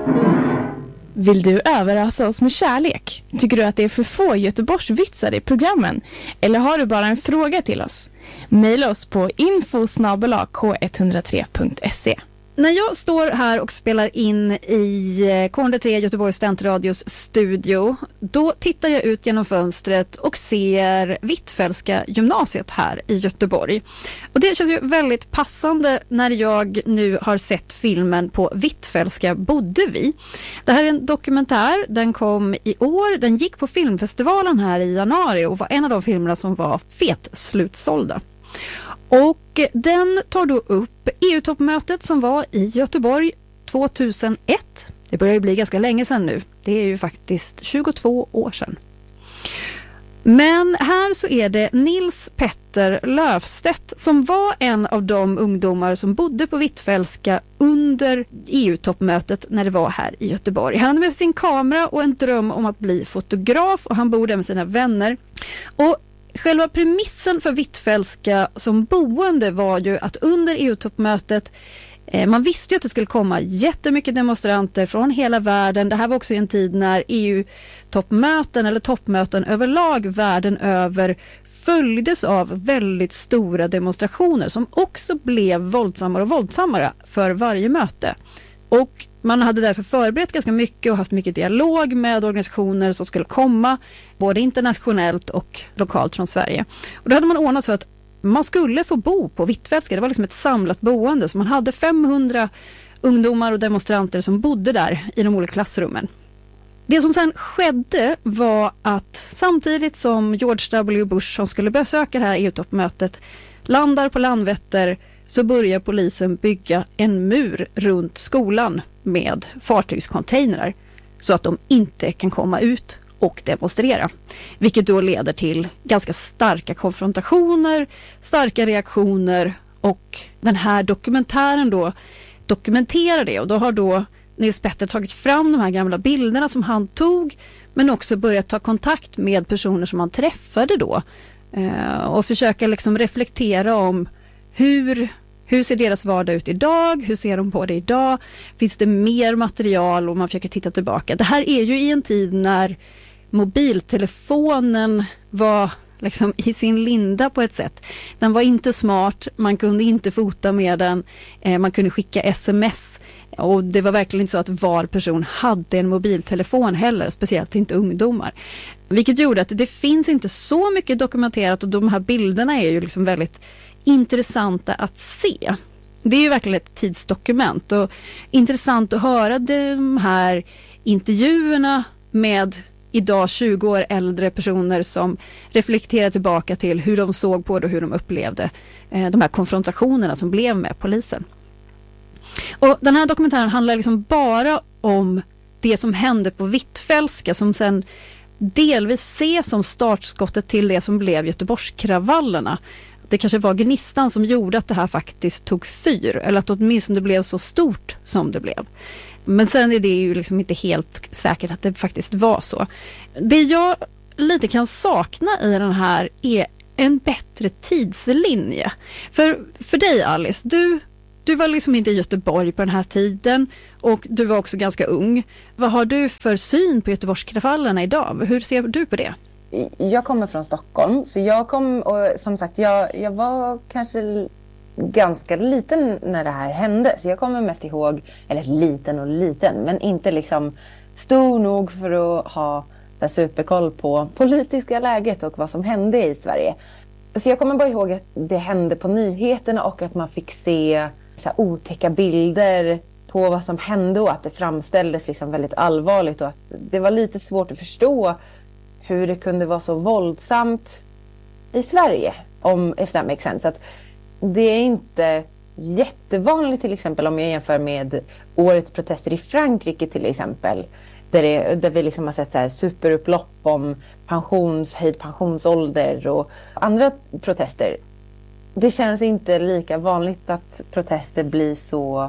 Vill du överrasa oss med kärlek? Tycker du att det är för få Göteborgsvitsar i programmen? Eller har du bara en fråga till oss? Maila oss på info@k103.se. När jag står här och spelar in i K103 Göteborgs studentradios studio, då tittar jag ut genom fönstret och ser Hvitfeldtska gymnasiet här i Göteborg. Och det känns ju väldigt passande när jag nu har sett filmen På Hvitfeldtska bodde vi. Det här är en dokumentär, den kom i år, den gick på filmfestivalen här i januari och var en av de filmerna som var slutsålda. Och den tar då upp EU-toppmötet som var i Göteborg 2001. Det börjar ju bli ganska länge sedan nu. Det är ju faktiskt 22 år sedan. Men här så är det Nils Petter Löfstedt som var en av de ungdomar som bodde på Hvitfeldtska under EU-toppmötet när det var här i Göteborg. Han hade med sin kamera och en dröm om att bli fotograf och han bor där med sina vänner. Och själva premissen för Hvitfeldtska som boende var ju att under EU-toppmötet, man visste ju att det skulle komma jättemycket demonstranter från hela världen. Det här var också en tid när EU-toppmöten eller toppmöten överlag världen över följdes av väldigt stora demonstrationer som också blev våldsammare och våldsammare för varje möte. Och man hade därför förberett ganska mycket och haft mycket dialog med organisationer som skulle komma, både internationellt och lokalt från Sverige. Och då hade man ordnat så att man skulle få bo på Hvitfeldtska. Det var liksom ett samlat boende. Så man hade 500 ungdomar och demonstranter som bodde där i de olika klassrummen. Det som sen skedde var att samtidigt som George W. Bush som skulle besöka det här EU-toppmötet landar på Landvetter så börjar polisen bygga en mur runt skolan med fartygscontainrar så att de inte kan komma ut och demonstrera. Vilket då leder till ganska starka konfrontationer, starka reaktioner och den här dokumentären då dokumenterar det. Och då har då Nils Petter tagit fram de här gamla bilderna som han tog men också börjat ta kontakt med personer som han träffade då och försöka liksom reflektera om hur ser deras vardag ut idag? Hur ser de på det idag? Finns det mer material och man försöker titta tillbaka? Det här är ju i en tid när mobiltelefonen var liksom i sin linda på ett sätt. Den var inte smart, man kunde inte fota med den, man kunde skicka sms och det var verkligen inte så att var person hade en mobiltelefon heller, speciellt inte ungdomar. Vilket gjorde att det finns inte så mycket dokumenterat och de här bilderna är ju liksom väldigt intressanta att se. Det är ju verkligen ett tidsdokument och intressant att höra de här intervjuerna med idag 20 år äldre personer som reflekterar tillbaka till hur de såg på det och hur de upplevde de här konfrontationerna som blev med polisen. Och den här dokumentären handlar liksom bara om det som hände på Hvitfeldtska som sen delvis ses som startskottet till det som blev Göteborgskravallerna. Det kanske var gnistan som gjorde att det här faktiskt tog fyr eller att åtminstone det blev så stort som det blev. Men sen är det ju liksom inte helt säkert att det faktiskt var så. Det jag lite kan sakna i den här är en bättre tidslinje. För dig Alice, du var liksom inte i Göteborg på den här tiden och du var också ganska ung. Vad har du för syn på Göteborgskravallerna idag? Hur ser du på det? Jag kommer från Stockholm så jag kom och som sagt jag var kanske ganska liten när det här hände så jag kommer mest ihåg, eller liten men inte liksom stor nog för att ha superkoll på politiska läget och vad som hände i Sverige. Så jag kommer bara ihåg att det hände på nyheterna och att man fick se så här otäcka bilder på vad som hände och att det framställdes liksom väldigt allvarligt och att det var lite svårt att förstå hur det kunde vara så våldsamt i Sverige, if that makes sense. Att det är inte jättevanligt till exempel om jag jämför med årets protester i Frankrike till exempel. Där vi liksom har sett så här superupplopp om höjd pensionsålder och andra protester. Det känns inte lika vanligt att protester blir så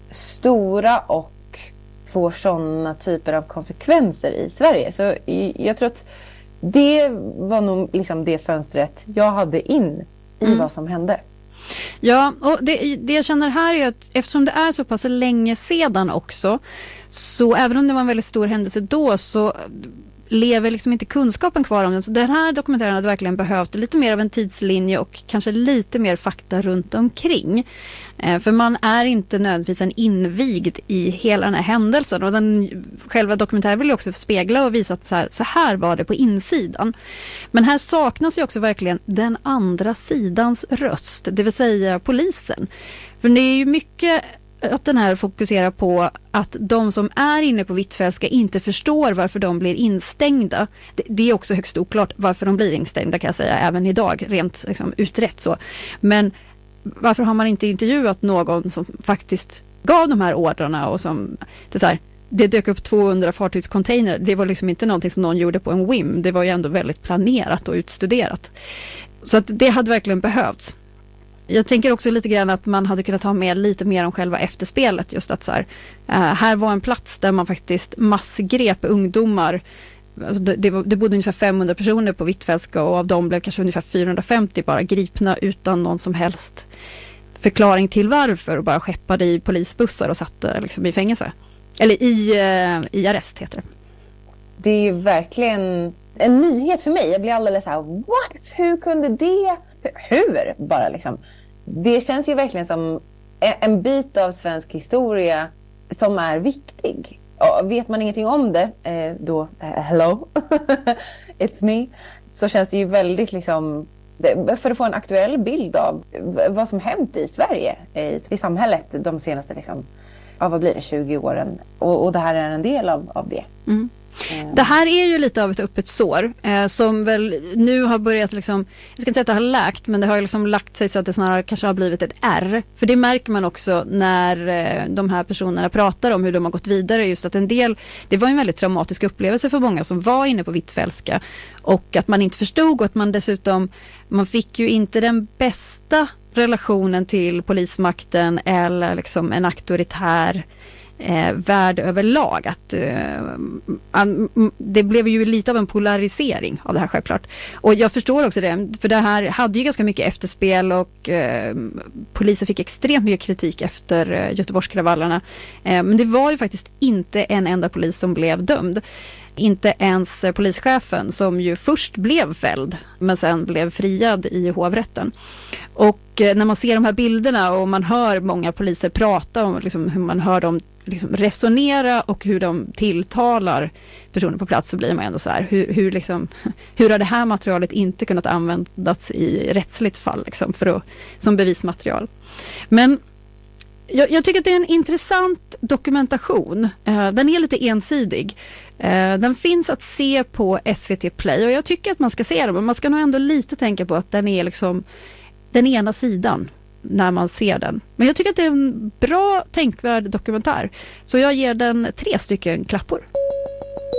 stora och får sådana typer av konsekvenser i Sverige. Så jag tror att det var nog liksom det fönstret jag hade in i vad som hände. Ja, och det jag känner här är att eftersom det är så pass länge sedan också, så även om det var en väldigt stor händelse då, så lever liksom inte kunskapen kvar om den. Så den här dokumentären hade verkligen behövt lite mer av en tidslinje och kanske lite mer fakta runt omkring. För man är inte nödvändigtvis en invigd i hela den här händelsen. Och själva dokumentären vill ju också spegla och visa att så här var det på insidan. Men här saknas ju också verkligen den andra sidans röst, det vill säga polisen. För det är ju mycket att den här fokuserar på att de som är inne på Hvitfeldtska inte förstår varför de blir instängda. Det är också högst oklart varför de blir instängda, kan jag säga, även idag, rent liksom, utrett så. Men varför har man inte intervjuat någon som faktiskt gav de här ordrarna och som det dök upp 200 fartygscontainer. Det var liksom inte någonting som någon gjorde på en whim. Det var ju ändå väldigt planerat och utstuderat. Så att det hade verkligen behövts. Jag tänker också lite grann att man hade kunnat ha med lite mer om själva efterspelet. Just att här var en plats där man faktiskt massgrep ungdomar. Alltså det bodde ungefär 500 personer på Hvitfeldtska och av dem blev kanske ungefär 450 bara gripna utan någon som helst förklaring till varför, och bara skeppade i polisbussar och satte liksom i fängelse. Eller i arrest heter det. Det är ju verkligen en nyhet för mig. Jag blir alldeles så här: what? Hur kunde det? Hur? Bara liksom. Det känns ju verkligen som en bit av svensk historia som är viktig. Och vet man ingenting om det, då hello, it's me, så känns det ju väldigt liksom, för att få en aktuell bild av vad som hänt i Sverige, i samhället de senaste liksom, vad blir det, 20 åren. Och det här är en del av det. Mm. Det här är ju lite av ett öppet sår som väl nu har börjat liksom, jag ska inte säga att det har läkt, men det har liksom lagt sig så att det snarare kanske har blivit ett R. För det märker man också när de här personerna pratar om hur de har gått vidare, just att en del, det var en väldigt traumatisk upplevelse för många som var inne på Hvitfeldtska, och att man inte förstod, och att man dessutom, man fick ju inte den bästa relationen till polismakten eller liksom en auktoritär värld överlag. Att det blev ju lite av en polarisering av det här, självklart. Och jag förstår också det, för det här hade ju ganska mycket efterspel, och polisen fick extremt mycket kritik efter Göteborgskravallerna. Men det var ju faktiskt inte en enda polis som blev dömd. Inte ens polischefen, som ju först blev fälld men sen blev friad i hovrätten. Och när man ser de här bilderna och man hör många poliser prata om liksom, hur man hör dem liksom resonera och hur de tilltalar personer på plats, så blir man ändå så här, hur har det här materialet inte kunnat användas i rättsligt fall liksom, som bevismaterial. Men jag tycker att det är en intressant dokumentation. Den är lite ensidig. Den finns att se på SVT Play, och jag tycker att man ska se den, men man ska nog ändå lite tänka på att den är liksom den ena sidan när man ser den. Men jag tycker att det är en bra, tänkvärd dokumentär. Så jag ger den 3 stycken klappor.